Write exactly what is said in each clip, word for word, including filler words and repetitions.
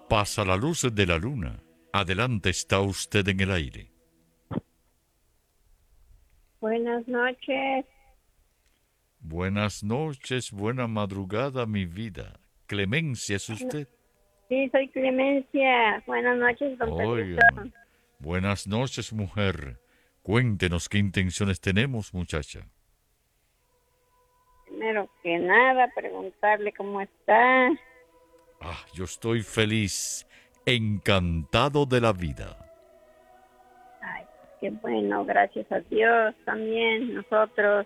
Pasa la luz de la luna. Adelante, está usted en el aire. Buenas noches. Buenas noches, buena madrugada, mi vida. Clemencia, ¿es usted? Sí, soy Clemencia. Buenas noches, don Pedrito. Óigame. Buenas noches, mujer. Cuéntenos qué intenciones tenemos, muchacha. Primero que nada, preguntarle cómo está. Ah, yo estoy feliz, encantado de la vida. Ay, qué bueno, gracias a Dios también, nosotros.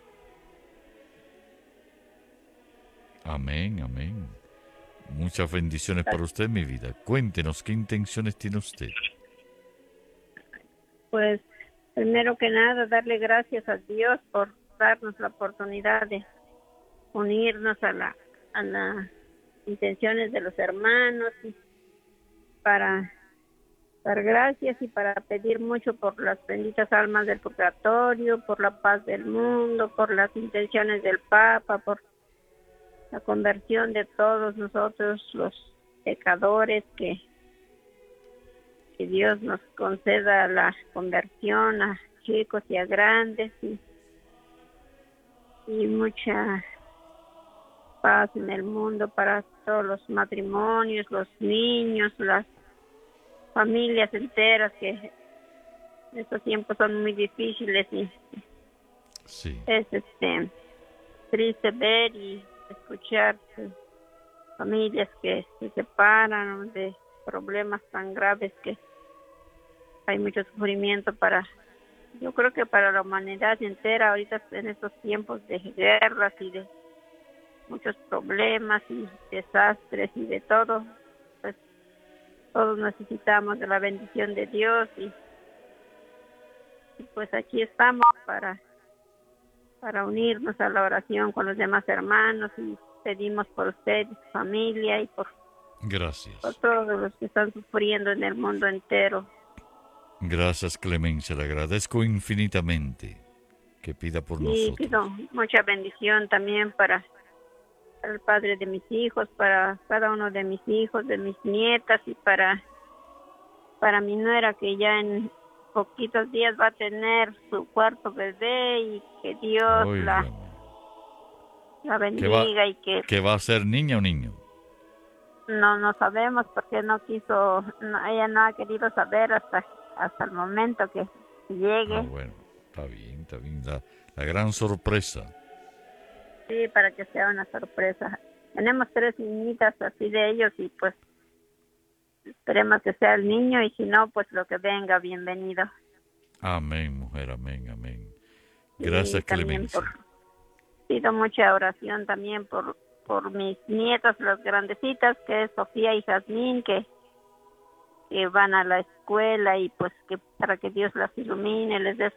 Amén, amén. Muchas bendiciones para usted, mi vida. Cuéntenos qué intenciones tiene usted. Pues, primero que nada, darle gracias a Dios por darnos la oportunidad de unirnos a la a las intenciones de los hermanos y para dar gracias y para pedir mucho por las benditas almas del purgatorio, por la paz del mundo, por las intenciones del Papa, por la conversión de todos nosotros los pecadores, que, que Dios nos conceda la conversión a chicos y a grandes y, y mucha paz en el mundo para todos los matrimonios, los niños, las familias enteras, que estos tiempos son muy difíciles y Sí. es este triste ver y escuchar eh, familias que se separan de problemas tan graves, que hay mucho sufrimiento para, yo creo que para la humanidad entera ahorita en estos tiempos de guerras y de muchos problemas y desastres y de todo, pues todos necesitamos de la bendición de Dios y, y pues aquí estamos para para unirnos a la oración con los demás hermanos y pedimos por usted y su familia y por, por Gracias. todos los que están sufriendo en el mundo entero. Gracias, Clemencia. Le agradezco infinitamente que pida por Y pido nosotros. mucha bendición también para, para el padre de mis hijos, para cada uno de mis hijos, de mis nietas y para, para mi nuera, que ya en poquitos días va a tener su cuarto bebé, y que Dios la, Óigame. la ¿Qué va, bendiga y que qué va a ser, niña o niño? no no sabemos porque no quiso, no, ella no ha querido saber hasta hasta el momento que Ah, llegue. bueno. Está bien, está bien. La, la gran sorpresa. Sí, para que sea una sorpresa. Tenemos tres niñitas así de ellos y pues esperemos que sea el niño, y si no, pues lo que venga, bienvenido. Amén, mujer. Amén, amén. Y Gracias, también por, Clemencia. pido mucha oración también por por mis nietas, las grandecitas, que es Sofía y Jazmín, que que van a la escuela, y pues que para que Dios las ilumine, les dé